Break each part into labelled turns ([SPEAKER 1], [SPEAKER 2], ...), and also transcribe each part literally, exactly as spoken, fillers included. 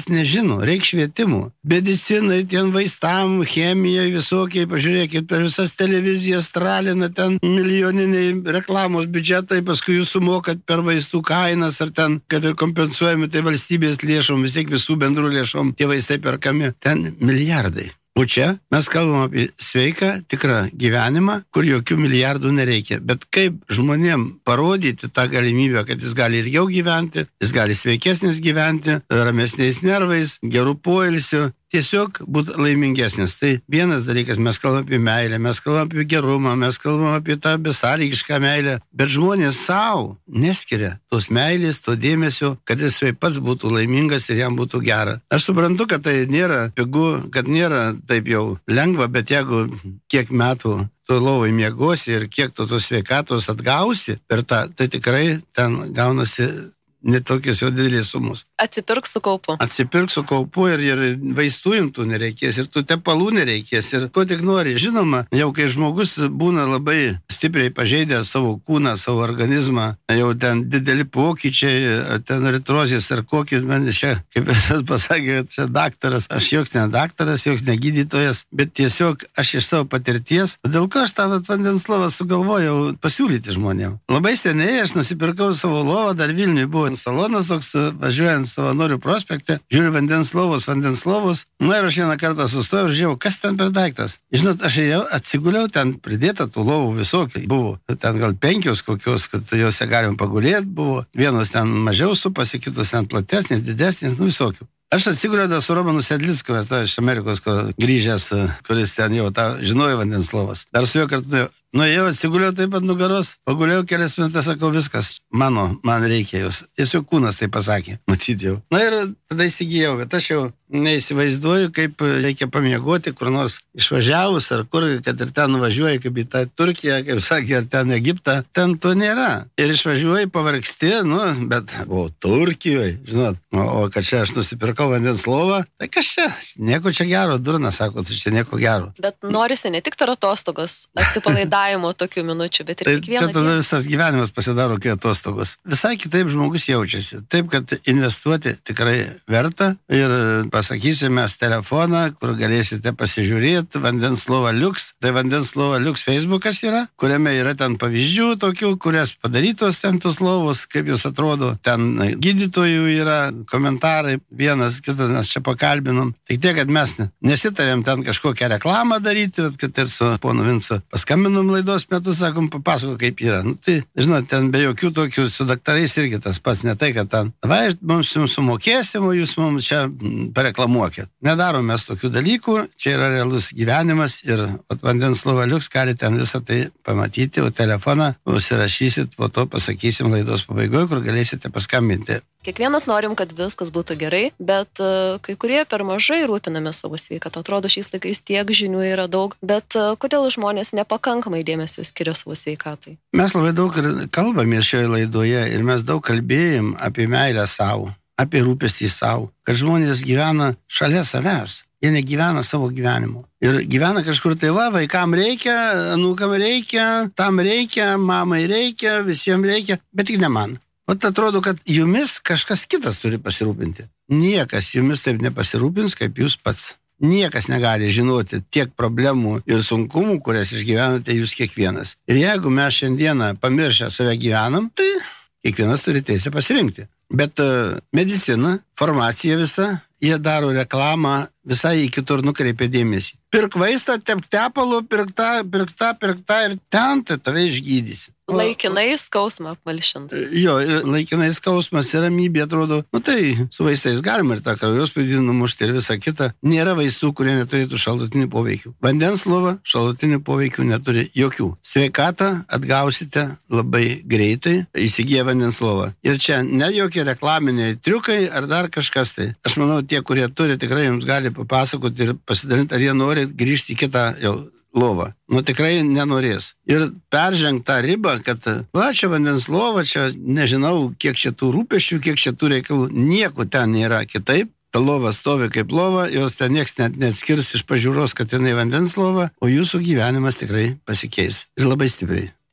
[SPEAKER 1] žmonės nežino, reikia švietimų. Medicinai, ten vaistam, chemijai visokiai, pažiūrėkit, per visas televizijas tralina ten milijoniniai reklamos biudžetai, paskui jūs sumokat per vaistų kainas, ar ten, kad ir kompensuojami tai valstybės lėšom, vis tiek visų bendrų lėšom tie vaistai perkami. Ten milijardai. O čia mes kalbam apie sveiką, tikrą gyvenimą, kur jokių milijardų nereikia. Bet kaip žmonėm parodyti tą galimybę, kad jis gali ilgiau gyventi, jis gali sveikesnis gyventi, ramesniais nervais, gerų poilsių, tiesiog būti laimingesnis. Tai vienas dalykas, mes kalbam apie meilę, mes kalbam apie gerumą, mes kalbam apie tą besąlygišką meilę, bet žmonės savo neskiria tos meilės, to dėmesio, kad jis pats būtų laimingas ir jam būtų gera. Aš suprantu, kad tai nėra pigu, kad nėra taip jau lengva, bet jeigu kiek metų tu lovai miegosi ir kiek tu tos sveikatos atgausi per tą, tai tikrai ten gaunasi netokios jau didelės sumos.
[SPEAKER 2] Atsipirk su kaupu.
[SPEAKER 1] Atsipirk su kaupu ir, ir vaistų imtų nereikės, ir tų tepalų nereikės, ir ko tik nori. Žinoma, jau kai žmogus būna labai stipriai pažeidęs savo kūną, savo organizmą, jau ten dideli pokyčiai, ten aritrozės ar kokį, man čia, kaip jis pasakė, čia daktaras, aš joks ne daktaras, joks ne gydytojas, bet tiesiog aš iš savo patirties, dėl ko aš tą vandens lovą sugalvojau pasiūlyti žmonėm. Labai seniai aš nusipirkau savo lovą, dar Vilniuje buvo salonas toks, važiuojant Savanorių prospekte, žiūriu vandens lovos, vandens lovos, nu ir aš vieną kartą sustojau, žiūrėjau, kas ten per daiktas. Žinot, aš jau atsiguliau, ten pridėta tų lovų visokiai buvo, ten gal penkios kokios, kad juose galim pagulėti buvo, vienos ten mažiau supasi, kitos ten platesnės, didesnės, nu visokių. Aš atsiguliau su Romanu Sedlicku, iš Amerikos grįžęs, kuris ten jau tą žinojo vandens lovas. Dar su juo kartu nuėjau, atsiguliau taip pat nugaros, pagulėjau kelias minutės, sakau, viskas, mano, man reikia jūs. Tiesiog kūnas tai pasakė, matyti jau. Na ir tada įsigijau, bet aš jau neįsivaizduoju, kaip reikia pamiegoti, kur nors išvažiavus, ar kur, kad ir ten nuvažiuoji, kaip į tą Turkiją, kaip sakė, ar ten Egiptą, ten to nėra. Ir išvažiuoji, pavargsti, nu, bet, o Turkijoje, žinot, o, o kad čia aš nusipirkau vandens lovą, tai kas čia, nieko čia gero, durna, sako, tai čia nieko gero.
[SPEAKER 2] Bet norisi ne tik per atostogos atsipalaidavimo tokių minučių, bet ir
[SPEAKER 1] tai
[SPEAKER 2] kiekvieną
[SPEAKER 1] čia tada
[SPEAKER 2] dieną.
[SPEAKER 1] Visas gyvenimas pasidaro kai atostogos. Visai kitaip žmogus jaučiasi. Taip, kad investuoti tikrai verta ir pasakysim mes telefoną, kur galėsite pasižiūrėti, vandens lova liuks. Tai vandens lova liuks Facebookas yra, kuriame yra ten pavyzdžių tokių, kurias padarytos ten tos lovos, kaip jūs atrodo. Ten gydytojų yra komentarai, vienas, kitas mes čia pakalbinom. Tik tiek, kad mes nesitarėm ten kažkokią reklamą daryti, kad ir su ponu Vincu paskambinom laidos metu, sakom, papasako, kaip yra. Nu, tai, žinot, ten be jokių tokių su daktarais irgi tas pats, ne tai, kad ten, va, mums jums sumokėsim, o jūs mums čia pareklamuokit. Nedarom mes tokių dalykų, čia yra realus gyvenimas ir vat, vandens lova liuks, galite ten visą tai pamatyti, o telefoną užsirašysit, po to pasakysim laidos pabaigoje, kur galėsite paskambinti.
[SPEAKER 2] Kiekvienas norim, kad viskas būtų gerai, bet uh, kai kurie per mažai rūpiname savo sveikatą. Atrodo, šiais laikais tiek žinių yra daug, bet uh, kodėl žmonės nepakankamai dėmesio skiria savo sveikatai?
[SPEAKER 1] Mes labai daug kalbame šioje laidoje ir mes daug kalbėjom apie meilę savo, apie rūpestį savo, kad žmonės gyvena šalia savęs. Jie negyvena savo gyvenimu. Ir gyvena kažkur tai va, vaikam reikia, anūkam reikia, tam reikia, mamai reikia, visiems reikia, bet tik ne man. Vat atrodo, kad jumis kažkas kitas turi pasirūpinti. Niekas jumis taip nepasirūpins, kaip jūs pats. Niekas negali žinoti tiek problemų ir sunkumų, kurias išgyvenate jūs kiekvienas. Ir jeigu mes šiandieną pamiršę save gyvenam, tai kiekvienas turi teisę pasirinkti. Bet uh, medicina, farmacija visa, jie daro reklamą, visai į kitur nukreipia dėmesį. Pirk vaistą, tepk tepalų, pirk tą, pirk tą, pirk tą ir ten tai tave išgydysi.
[SPEAKER 2] Laikinai skausmą apmalšins.
[SPEAKER 1] Jo, ir laikinai skausmas ir ramybė atrodo, nu tai su vaistais galima ir tą kraujospūdį numušti ir visą kitą. Nėra vaistų, kurie neturėtų šalutinių poveikių. Vandens lova šalutinių poveikių neturi jokių. Sveikatą atgausite labai greitai, įsigiję vandens lovą. Ir čia ne jokie reklaminiai triukai ar dar kažkas tai. Aš manau, tie, kurie turi, tikrai jums gali papasakoti ir pasidalinti, ar jie nori grįžti į kitą jau lovą. Nu tikrai nenorės. Ir peržengt tą ribą, kad va, čia vandens lova, čia nežinau, kiek čia tų rūpesčių, kiek čia tų reikalų, nieko ten nėra kitaip. Ta lova stovi kaip lova, jos ten nieks net neatskirs iš pažiūros, kad jinai vandens lova, o jūsų gyvenimas tikrai pasikeis. Ir labai stipriai.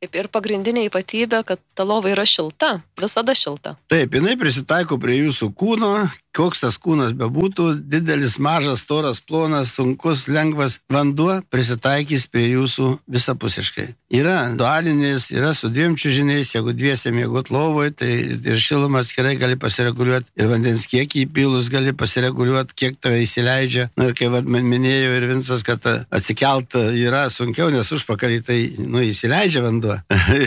[SPEAKER 2] Taip, ir pagrindinė ypatybė, kad ta lova yra šilta, visada šilta.
[SPEAKER 1] Taip, jinai prisitaiko prie jūsų kūno, koks tas kūnas bebūtų, didelis, mažas, storas, plonas, sunkus, lengvas, vanduo prisitaikys prie jūsų visapusiškai. Yra dualinės, yra su dviem čiužiniais, jeigu dviese miegot lovoje, tai ir šilumą atskirai gali pasireguliuoti, ir vandens kiekį įpilus gali pasireguliuoti, kiek tave įsileidžia. Na ir kai vad minėjo ir Vincas, kad atsikelt yra sunkiau, nes užpakalį tai nu, įsileidžia vanduo.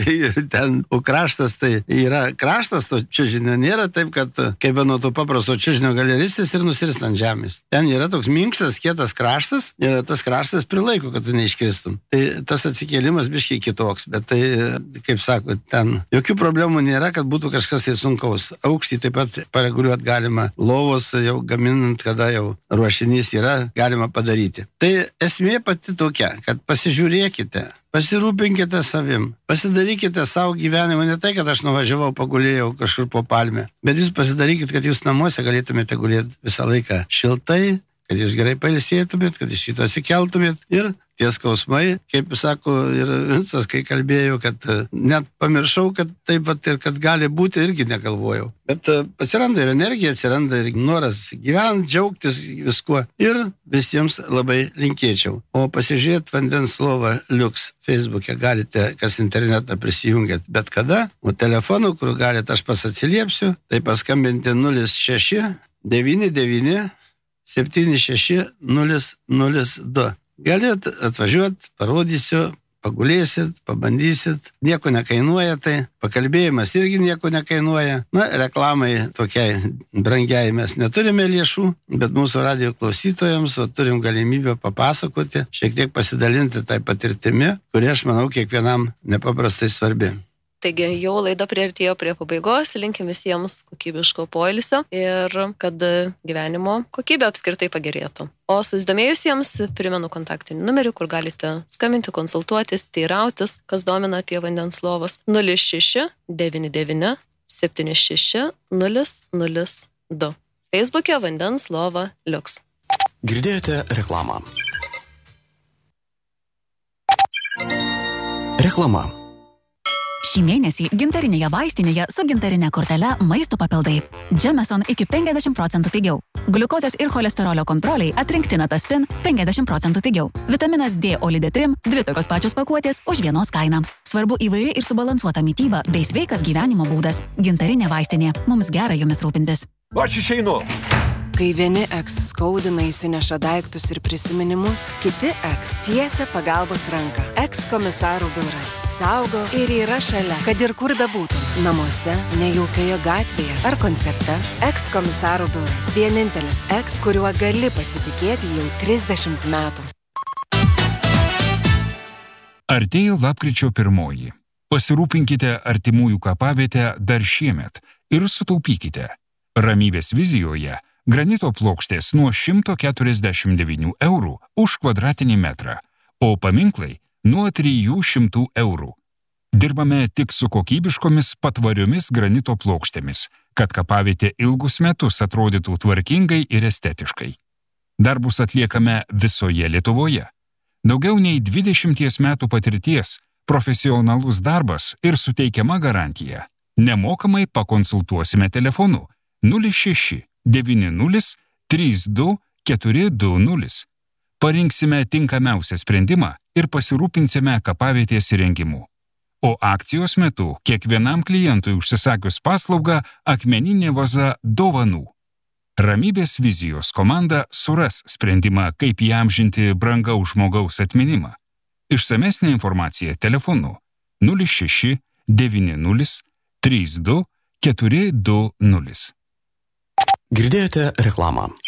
[SPEAKER 1] Ten, o kraštas tai yra kraštas, to čiužinio nėra taip, kad kaip nuo to paprasto čiužinio gali ristis ir nusirist ant žemės. Ten yra toks minkštas, kietas kraštas ir tas kraštas prilaiko, kad tu neiškristum. Tai tas atsikėlimas biškiai kitoks, bet tai, kaip sako, ten jokių problemų nėra, kad būtų kažkas tai sunkaus. Aukštį taip pat pareguliuoti galima, lovos jau gaminant, kada jau ruošinys yra, galima padaryti. Tai esmė pati tokia, kad pasižiūrėkite, pasirūpinkite savim, pasidarykite savo gyvenimą, ne tai, kad aš nuvažiavau, pagulėjau kažkur po palmę, bet jūs pasidarykite, kad jūs namuose galėtumėte gulėti visą laiką šiltai, kad jūs gerai pailsėtumėt, kad iš šito atsikeltumėt ir tie skausmai, kaip sako ir Vincas, kai kalbėjau, kad net pamiršau, kad taip pat ir kad gali būti, irgi negalvojau. Bet atsiranda ir energija, atsiranda ir noras gyventi, džiaugtis viskuo ir visiems labai linkėčiau. O pasižiūrėti vandens lovą Liuks Facebook'e galite, kas internetą prisijungėt bet kada, o telefonu, kur galite, aš pats atsiliepsiu, tai paskambinti nulis šeši devyni devyni septyni šeši nulis nulis du. Galit atvažiuoti, parodysiu, pagulėsit, pabandysit, nieko nekainuoja tai, pakalbėjimas irgi nieko nekainuoja. Na, reklamai tokiai brangiai mes neturime lėšų, bet mūsų radijo klausytojams o, turim galimybę papasakoti, šiek tiek pasidalinti tai patirtimi, kuri aš manau kiekvienam nepaprastai svarbi.
[SPEAKER 2] Taigi jau laida priartėjo prie pabaigos, linkim visiems kokybiško poilsio ir kad gyvenimo kokybė apskritai pagerėtų. O susidomėjusiems primenu kontaktinį numerį, kur galite skambinti, konsultuotis, teirautis, kas domina apie vandens lovas nulis šeši devyni devyni septyni šeši nulis nulis du. Facebook'e vandens lova Liuks.
[SPEAKER 3] Girdėjote reklamą. Reklama.
[SPEAKER 4] Šį mėnesį gintarinėje vaistinėje su gintarinė kortele maisto papildai. Jameson iki penkiasdešimt procentų pigiau. Gliukozės ir cholesterolio kontroliai atrinkti Nataspin penkiasdešimt procentų pigiau. Vitaminas D Olidetrim dvi tokios pačios pakuotės už vienos kainą. Svarbu įvairi ir subalansuota mityba bei sveikas gyvenimo būdas. Gintarinė vaistinė. Mums gera jumis rūpintis.
[SPEAKER 5] Aš išeinu.
[SPEAKER 6] Kai vieni eks skaudina įsineša daiktus ir prisiminimus, kiti eks tiesia pagalbos ranką. Eks komisarų biuras saugo ir yra šalia, kad ir kur bebūtum. Namuose, nejaukioje gatvėje ar koncerte. Eks komisarų biuras. Vienintelis eks, kuriuo gali pasitikėti jau trisdešimt metų.
[SPEAKER 7] Artėja lapkričio pirmoji. Pasirūpinkite artimųjų kapavietę dar šiemet ir sutaupykite. Ramybės vizijoje granito plokštės nuo šimto keturiasdešimt devynių eurų už kvadratinį metrą, o paminklai nuo trijų šimtų eurų. Dirbame tik su kokybiškomis patvariomis granito plokštėmis, kad kapavietė ilgus metus atrodytų tvarkingai ir estetiškai. Darbus atliekame visoje Lietuvoje. Daugiau nei dvidešimties metų patirties, profesionalus darbas ir suteikiama garantija. Nemokamai pakonsultuosime telefonu nulis šeši devyni nulis trys du keturi du nulis. Parinksime tinkamiausią sprendimą ir pasirūpinsime kapavietės įrengimu. O akcijos metu kiekvienam klientui užsisakius paslaugą akmeninė vaza dovanų. Ramybės vizijos komanda suras sprendimą, kaip įamžinti brangaus žmogaus atminimą. Išsamesnė informacija telefonu nulis šeši devyni nulis trys du keturi du nulis.
[SPEAKER 3] Girdėjote reklamą.